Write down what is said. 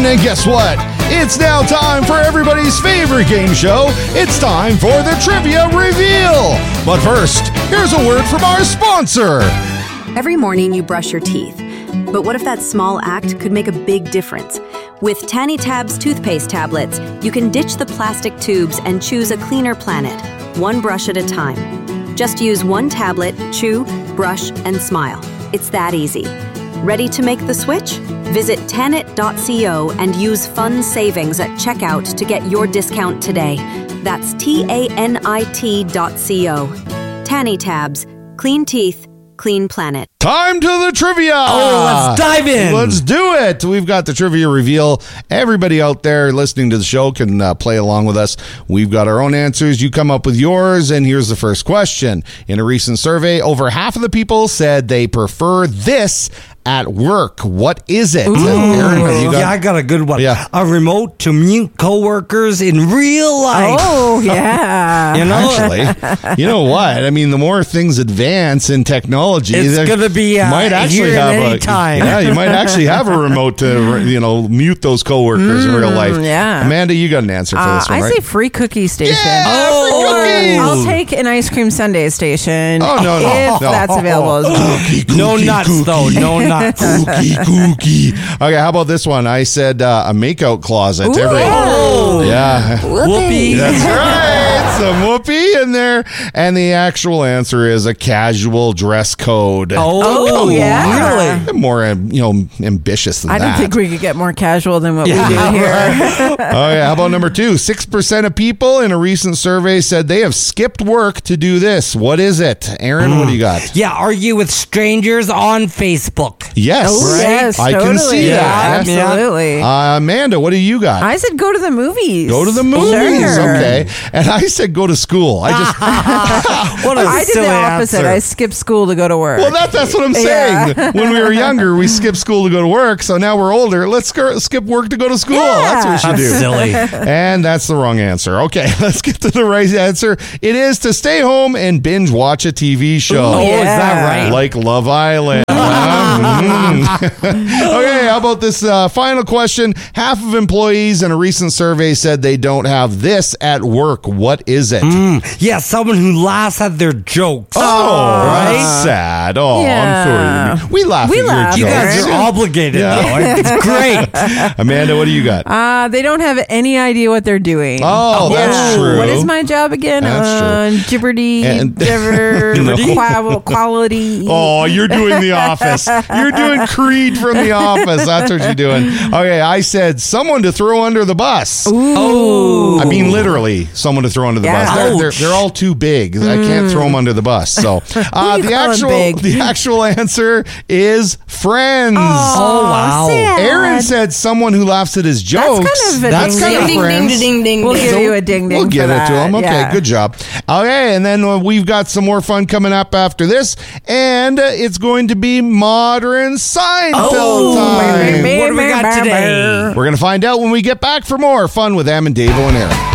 and guess what? It's now time for everybody's favorite game show. It's time for the Trivia Reveal. But first, here's a word from our sponsor. Every morning you brush your teeth. But what if that small act could make a big difference? With Tanny Tabs toothpaste tablets, you can ditch the plastic tubes and choose a cleaner planet, one brush at a time. Just use one tablet, chew, brush, and smile. It's that easy. Ready to make the switch? Visit Tanit.co and use fund savings at checkout to get your discount today. That's TANIT.co. Tanny Tabs. Clean teeth, clean planet. Time to the trivia. Let's dive in. Let's do it. We've got the Trivia Reveal. Everybody out there listening to the show can play along with us. We've got our own answers. You come up with yours, and here's the first question. In a recent survey, over half of the people said they prefer this at work. What is it? Aaron, have you got... I got a good one. Yeah. A remote to mute coworkers in real life. Oh, yeah. You know? Actually, you know what? I mean, the more things advance in technology, It's going to be might actually here have at any time. Yeah, you might actually have a remote to mute those coworkers in real life. Yeah. Amanda, you got an answer for this one, I right? say free cookie station. Yeah, free cookies. I'll take an ice cream sundae station. Oh, no. If that's available as well. No nuts, though. No nuts. Cookie. Okay, how about this one? I said a makeout closet. Yeah. Whoopee. That's right. Some whoopee in there. And the actual answer is a casual dress code. Oh, yeah. really? More, ambitious than I that. don't think we could get more casual than what we do here. Okay, how about number 2? 6% of people in a recent survey said they have skipped work to do this. What is it? Aaron, what do you got? Yeah, argue with strangers on Facebook. Yes. Oh, yes, I totally. can see that. Absolutely. Amanda, what do you got? I said go to the movies. Go to the movies. Sure. Okay. And I said go to school. What a I did silly the opposite. answer. I skipped school to go to work. Well, that's what I'm saying. When we were younger, we skipped school to go to work. So now we're older. Let's skip work to go to school. That's what we should do. Silly. And that's the wrong answer. Okay, let's get to the right answer. It is to stay home and binge watch a TV show. Oh, is that right? Like Love Island. Okay, how about this final question? Half of employees in a recent survey said they don't have this at work. What is it? Yeah, someone who laughs at their jokes. Oh, right? Sad. Oh, Yeah. I'm sorry. We laugh at your laugh. You jokes. guys are obligated, though. It's great. Amanda, what do you got? They don't have any idea what they're doing. Oh, that's true. What is my job again? That's true. Jeopardy, And- quality. Oh, you're doing The Office. You're doing Creed from The Office. That's what you're doing. Okay, I said someone to throw under the bus. Oh. I mean, literally, someone to throw under the Yeah. bus. They're all too big. I can't throw them under the bus. So the actual answer is Friends. Oh, wow. Sad. Aaron said someone who laughs at his jokes. That's kind of a That's kind of Friends. We'll give you a ding ding. We'll get for it to that. him. Okay, Yeah. good job. Okay, and then we've got some more fun coming up after this, and it's going to be Modern Seinfeld time. What do we got today? We're going to find out when we get back for more fun with Em and Davo and Aaron.